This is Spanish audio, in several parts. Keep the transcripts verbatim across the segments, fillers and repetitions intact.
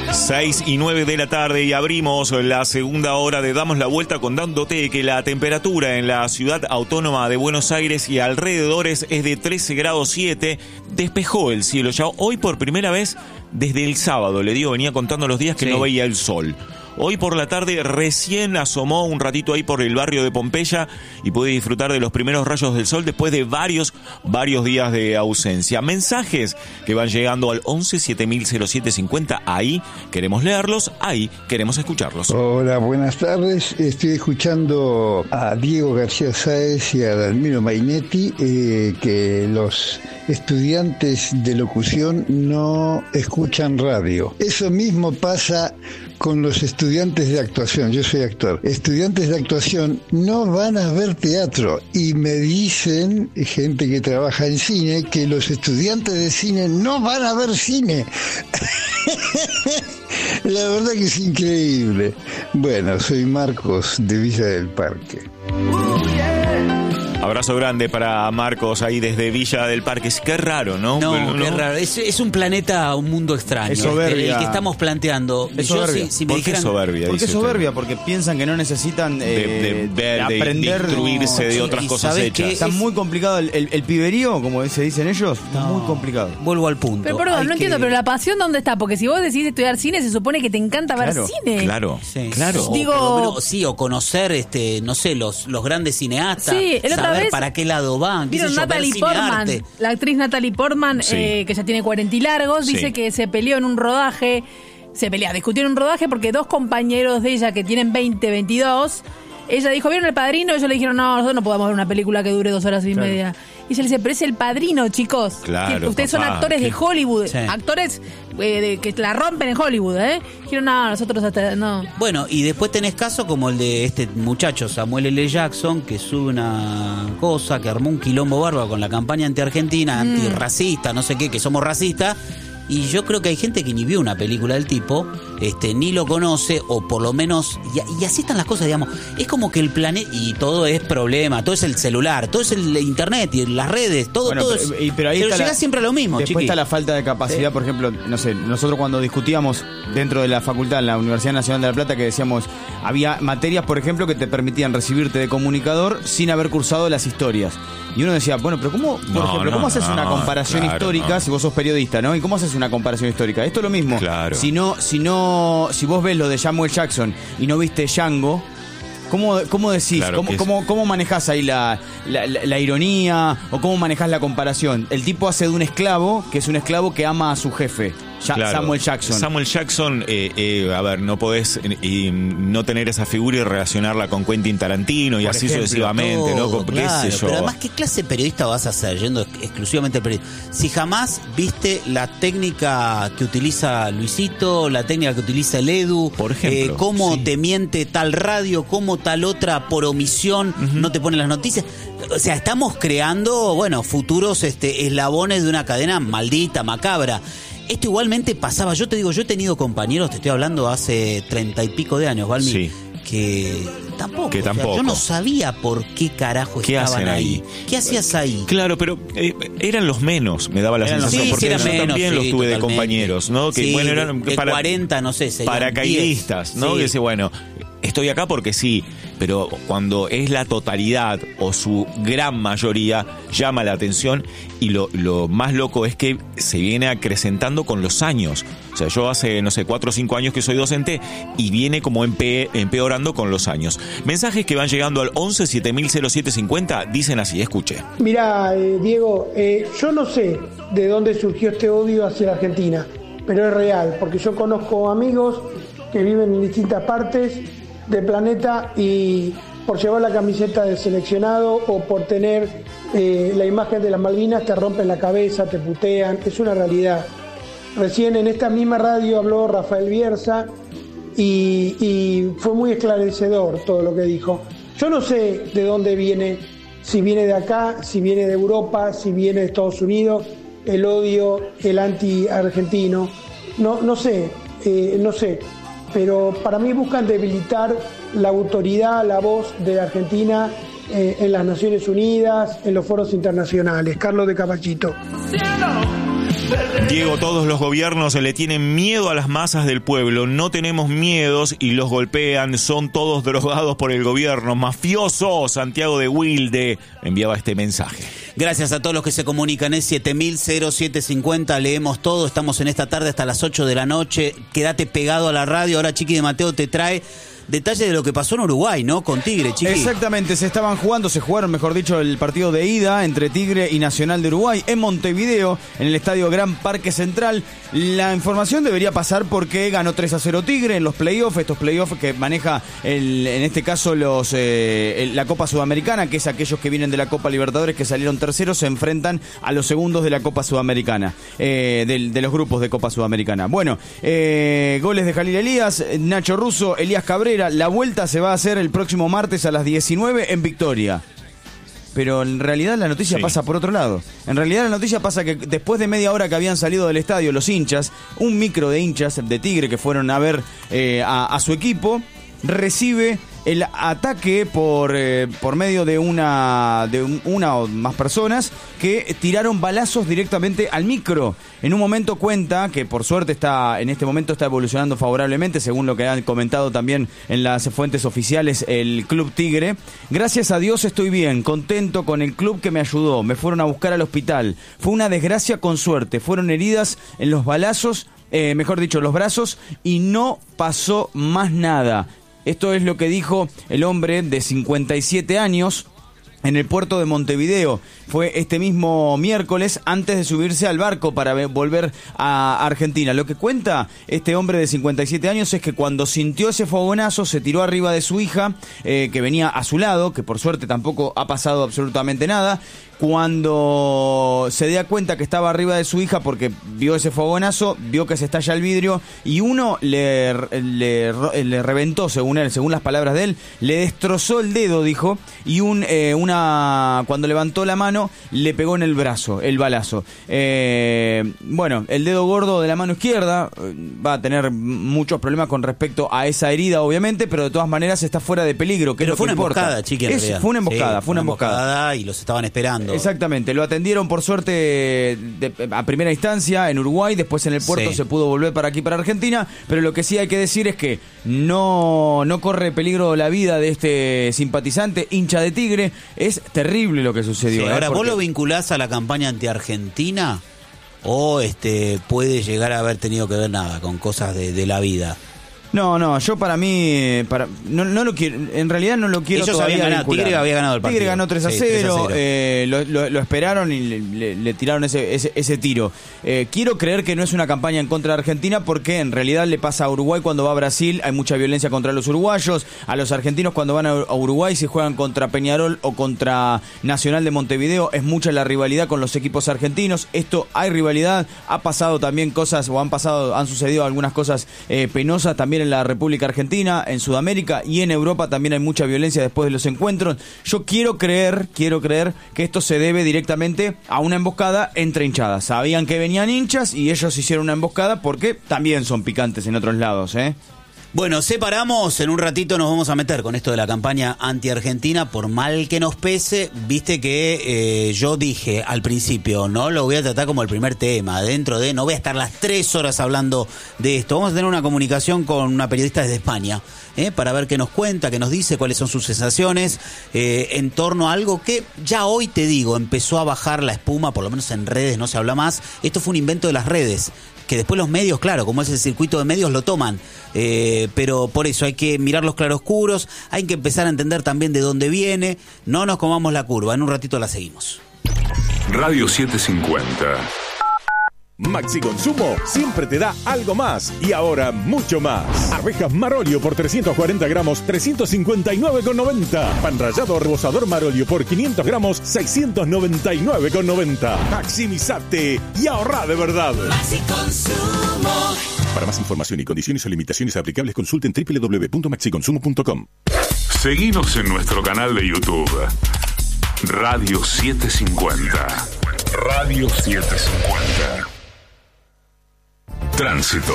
seis y nueve de la tarde y abrimos la segunda hora de Damos la Vuelta contándote que la temperatura en la ciudad autónoma de Buenos Aires y alrededores es de trece grados siete. Despejó el cielo ya hoy por primera vez desde el sábado. Le digo, venía contando los días que sí. no veía el sol. Hoy por la tarde recién asomó un ratito ahí por el barrio de Pompeya y pude disfrutar de los primeros rayos del sol después de varios, varios días de ausencia. Mensajes que van llegando al once siete mil cero siete cincuenta. Ahí queremos leerlos, ahí queremos escucharlos. Hola, buenas tardes. Estoy escuchando a Diego García Sáez y a Dalmiro Mainetti, eh, que los estudiantes de locución no escuchan radio. Eso mismo pasa con los estudiantes de actuación. Yo soy actor. Estudiantes de actuación no van a ver teatro y me dicen, gente que trabaja en cine, que los estudiantes de cine no van a ver cine. La verdad que es increíble. Bueno, soy Marcos de Villa del Parque. Abrazo grande para Marcos ahí desde Villa del Parque. Qué raro, ¿no? No, Pero, qué ¿no? raro. Es, es un planeta, un mundo extraño. Es soberbia. El, el que estamos planteando. Es Yo, soberbia. si, si me ¿Por qué dijeran, soberbia? ¿Por qué dice soberbia? usted? Porque piensan que no necesitan eh, De, de ver, de, aprender, de instruirse no, de sí, otras y cosas ¿sabés hechas. qué? Está Es- muy complicado el, el, el piberío, como se dicen ellos, está No. muy complicado. Vuelvo al punto. Pero perdón, Hay no que- entiendo, pero la pasión ¿dónde está? Porque si vos decís estudiar cine, se supone que te encanta Claro, ver cine. Claro, Sí. claro. O Digo- por lo menos, sí, o conocer, este, no sé, los, los grandes cineastas. Sí, el otra saber vez- para qué lado van. qué sé ¿Vieron yo, ver Natalie cinearte. Portman? La actriz Natalie Portman, Sí. eh, que ya tiene cuarenta y largos, Sí. dice que se peleó en un rodaje, se pelea, discutió en un rodaje porque dos compañeros de ella que tienen veinte, veintidós, ella dijo, ¿vieron El Padrino? Y ellos le dijeron, no, nosotros no podemos ver una película que dure dos horas y Claro. media. Y ella le dice, pero es El Padrino, chicos. Claro, Que ustedes papá, son actores ¿qué? de Hollywood, Sí. actores eh, de- que la rompen en Hollywood, ¿eh? Dijeron, no, nosotros hasta, no. Bueno, y después tenés casos como el de este muchacho Samuel L. Jackson, que sube una cosa, que armó un quilombo bárbaro con la campaña anti-argentina, Mm. antirracista, no sé qué, que somos racistas. Y yo creo que hay gente que ni vio una película del tipo, este, ni lo conoce, o por lo menos, y, y así están las cosas, digamos. Es como que el planeta, y todo es problema, todo es el celular, todo es el internet y las redes, todo, Bueno, todo pero, es. y- pero ahí está llegás la- siempre a lo mismo, Después chiqui. está la falta de capacidad, por ejemplo, no sé, nosotros cuando discutíamos dentro de la facultad, en la Universidad Nacional de La Plata, que decíamos, había materias, por ejemplo, que te permitían recibirte de comunicador sin haber cursado las historias. Y uno decía, bueno, pero ¿cómo, por No, ejemplo, no, cómo haces no, una comparación claro, histórica no. si vos sos periodista, ¿no? ¿Y cómo haces una comparación histórica? Esto es lo mismo. Claro. Si no, si no, si vos ves lo de Samuel Jackson y no viste Django, ¿Cómo, cómo decís? Claro ¿Cómo, que es- cómo, cómo manejás ahí la, la, la- la ironía? ¿O cómo manejás la comparación? El tipo hace de un esclavo, que es un esclavo que ama a su jefe, Ya- Claro. Samuel Jackson. Samuel Jackson, eh, eh, a ver, no podés eh, y no tener esa figura y relacionarla con Quentin Tarantino y Por así ejemplo, sucesivamente, ¿no? Todo, Con- ¿Qué claro, sé yo? pero además, ¿qué clase de periodista vas a ser yendo ex- exclusivamente al periodismo? Si jamás viste la técnica que utiliza Luisito, la técnica que utiliza el Edu, Por ejemplo, eh, cómo sí. te miente tal radio, cómo tal otra por omisión no te pone las noticias. O sea, estamos creando, bueno, futuros este, eslabones de una cadena maldita, macabra. Esto igualmente pasaba, yo te digo, yo he tenido compañeros, te estoy hablando hace treinta y pico de años, Valmi, Sí. que tampoco, Que o sea, tampoco. yo no sabía por qué carajo ¿Qué estaban hacen ahí. ahí? ¿Qué hacías ahí? Claro, pero eh, eran los menos, me daba la Eran los- sensación, Sí, porque sí, eran yo menos, también sí, los tuve de totalmente. compañeros, ¿no? Que Sí, bueno, eran de para, cuarenta, no sé, serían paracaidistas, diez. ¿no? Sí. Que dice, bueno, estoy acá porque sí, pero cuando es la totalidad o su gran mayoría, llama la atención y lo, lo más loco es que se viene acrecentando con los años. O sea, yo hace, no sé, cuatro o cinco años que soy docente y viene como empe- empeorando con los años. Mensajes que van llegando al once siete mil cero siete cincuenta dicen así, escuche. Mira, eh, Diego, eh, yo no sé de dónde surgió este odio hacia la Argentina, pero es real, porque yo conozco amigos que viven en distintas partes del planeta y por llevar la camiseta del seleccionado o por tener eh, la imagen de las Malvinas te rompen la cabeza, te putean, es una realidad. Recién en esta misma radio habló Rafael Bierza y, y fue muy esclarecedor todo lo que dijo. Yo no sé de dónde viene, si viene de acá, si viene de Europa, si viene de Estados Unidos, el odio, el anti-argentino, no, no sé, eh, no sé, pero para mí buscan debilitar la autoridad, la voz de la Argentina eh, en las Naciones Unidas, en los foros internacionales. Carlos de Caballito. Diego, todos los gobiernos le tienen miedo a las masas del pueblo. No tenemos miedos y los golpean. Son todos drogados por el gobierno. Mafioso. Santiago de Wilde enviaba este mensaje. Gracias a todos los que se comunican. Es siete mil siete cincuenta. Leemos todo. Estamos en esta tarde hasta las ocho de la noche. Quédate pegado a la radio. Ahora Chiqui de Mateo te trae detalles de lo que pasó en Uruguay, ¿no? Con Tigre, Chiqui. Exactamente, se estaban jugando, se jugaron, mejor dicho, el partido de ida entre Tigre y Nacional de Uruguay en Montevideo, en el estadio Gran Parque Central. La información debería pasar porque ganó tres a cero Tigre en los playoffs, estos playoffs que maneja, el, en este caso, los eh, el, la Copa Sudamericana, que es aquellos que vienen de la Copa Libertadores que salieron terceros, se enfrentan a los segundos de la Copa Sudamericana, eh, de, de los grupos de Copa Sudamericana. Bueno, eh, goles de Jalil Elías, Nacho Russo, Elías Cabrera. La vuelta se va a hacer el próximo martes a las diecinueve en Victoria. Pero en realidad la noticia sí. pasa por otro lado. En realidad la noticia pasa que después de media hora que habían salido del estadio los hinchas, un micro de hinchas de Tigre que fueron a ver eh, a, a su equipo, recibe el ataque por eh, por medio de una de un, una o más personas que tiraron balazos directamente al micro. En un momento cuenta que por suerte está en este momento está evolucionando favorablemente, según lo que han comentado también en las fuentes oficiales el Club Tigre. Gracias a Dios estoy bien, contento con el club que me ayudó. Me fueron a buscar al hospital. Fue una desgracia con suerte. Fueron heridas en los balazos, eh, mejor dicho, los brazos, y no pasó más nada. Esto es lo que dijo el hombre de cincuenta y siete años en el puerto de Montevideo. Fue este mismo miércoles antes de subirse al barco para volver a Argentina. Lo que cuenta este hombre de cincuenta y siete años es que cuando sintió ese fogonazo se tiró arriba de su hija, eh, que venía a su lado, que por suerte tampoco ha pasado absolutamente nada. Cuando se da cuenta que estaba arriba de su hija porque vio ese fogonazo, vio que se estalla el vidrio y uno le, le, le reventó, según él, según las palabras de él, le destrozó el dedo, dijo, y un eh, una cuando levantó la mano le pegó en el brazo, el balazo. Eh, bueno, el dedo gordo de la mano izquierda va a tener muchos problemas con respecto a esa herida, obviamente, pero de todas maneras está fuera de peligro. Pero es fue lo que una importa. emboscada, chiqui, en es, realidad. Fue una emboscada, sí, fue una emboscada. emboscada y los estaban esperando. Exactamente, lo atendieron por suerte de, a primera instancia en Uruguay, después en el puerto sí. se pudo volver para aquí, para Argentina, pero lo que sí hay que decir es que no, no corre peligro la vida de este simpatizante, hincha de Tigre. Es terrible lo que sucedió. Sí, ¿eh? ahora, Porque... ¿vos lo vinculás a la campaña anti-Argentina o este, puede llegar a haber tenido que ver nada con cosas de, de la vida? No, no, yo para mí, para, no, no lo quiero, en realidad no lo quiero. Ellos todavía habían ganado, vincular. Tigre había ganado el partido. Tigre ganó tres a cero, sí, tres a cero. Eh, lo, lo, lo esperaron y le, le, le tiraron ese, ese, ese tiro. Eh, quiero creer que no es una campaña en contra de Argentina porque en realidad le pasa a Uruguay cuando va a Brasil, hay mucha violencia contra los uruguayos, a los argentinos cuando van a Uruguay si juegan contra Peñarol o contra Nacional de Montevideo, es mucha la rivalidad con los equipos argentinos. Esto hay rivalidad, ha pasado también cosas o han pasado, han sucedido algunas cosas eh, penosas también en la República Argentina. Argentina, en Sudamérica y en Europa también hay mucha violencia después de los encuentros. Yo quiero creer, quiero creer que esto se debe directamente a una emboscada entre hinchadas. Sabían que venían hinchas y ellos hicieron una emboscada porque también son picantes en otros lados, ¿eh? Bueno, separamos, en un ratito nos vamos a meter con esto de la campaña anti-Argentina, por mal que nos pese, viste que eh, yo dije al principio, no lo voy a tratar como el primer tema, dentro de, no voy a estar las tres horas hablando de esto, vamos a tener una comunicación con una periodista desde España, eh, para ver qué nos cuenta, qué nos dice, cuáles son sus sensaciones eh, en torno a algo que ya hoy te digo, empezó a bajar la espuma, por lo menos en redes no se habla más, esto fue un invento de las redes, que después los medios, claro, como es el circuito de medios, lo toman. Eh, pero por eso hay que mirar los claroscuros, hay que empezar a entender también de dónde viene. No nos comamos la curva, en un ratito la seguimos. Radio setecientos cincuenta. Maxi Consumo siempre te da algo más y ahora mucho más. Arvejas Marolio por trescientos cuarenta gramos, trescientos cincuenta y nueve con noventa. Pan rallado o rebozador Marolio por quinientos gramos, seiscientos noventa y nueve con noventa. Maximizate y ahorra de verdad. Maxi Consumo. Para más información y condiciones o limitaciones aplicables consulten doble u doble u doble u punto maxi consumo punto com. Seguinos en nuestro canal de YouTube. Radio setecientos cincuenta. Radio setecientos cincuenta. Tránsito.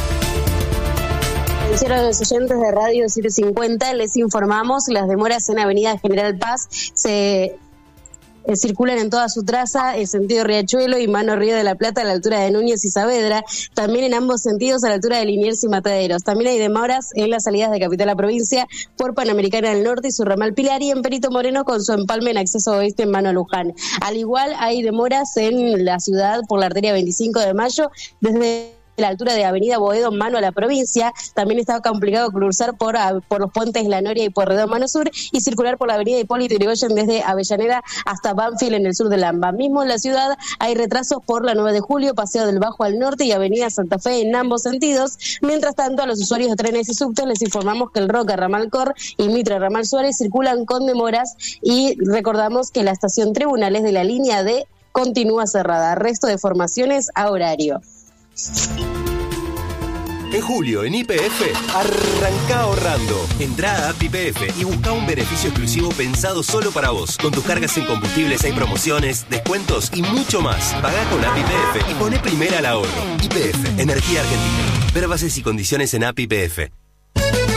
Atención a los oyentes de Radio setecientos cincuenta, les informamos las demoras en Avenida General Paz se eh, circulan en toda su traza, en sentido Riachuelo y Mano Río de la Plata a la altura de Núñez y Saavedra, también en ambos sentidos a la altura de Liniers y Mataderos. También hay demoras en las salidas de Capital a Provincia por Panamericana del Norte y su ramal Pilar, y en Perito Moreno con su empalme en acceso oeste en Mano a Luján. Al igual hay demoras en la ciudad por la arteria veinticinco de mayo, desde la altura de Avenida Boedo, mano a la provincia. También está complicado cruzar por, por los puentes La Noria y Pueyrredón, mano sur, y circular por la Avenida Hipólito Yrigoyen desde Avellaneda hasta Banfield en el sur de Lamba. Mismo en la ciudad hay retrasos por la nueve de julio, Paseo del Bajo al norte y Avenida Santa Fe en ambos sentidos. Mientras tanto, a los usuarios de trenes y subtes les informamos que el Roca, Ramal Cor y Mitre, Ramal Suárez circulan con demoras, y recordamos que la estación Tribunales de la línea D continúa cerrada. Resto de formaciones a horario. En julio, en Y P F, arranca ahorrando. Entrá a App Y P F y busca un beneficio exclusivo pensado solo para vos. Con tus cargas en combustibles hay promociones, descuentos y mucho más. Pagá con App Y P F y poné primera al ahorro. Y P F, Energía Argentina. Ver bases y condiciones en App Y P F.